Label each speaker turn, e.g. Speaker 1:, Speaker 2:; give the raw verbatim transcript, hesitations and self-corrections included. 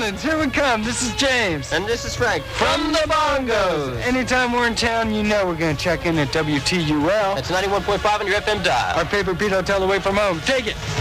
Speaker 1: Orleans, here we come. This is James.
Speaker 2: And this is Frank.
Speaker 1: From the Bongos. Anytime we're in town, you know we're going to check in at W T U L.
Speaker 2: That's ninety-one point five on your F M dial.
Speaker 1: Our paper Pete Hotel away from home. Take it.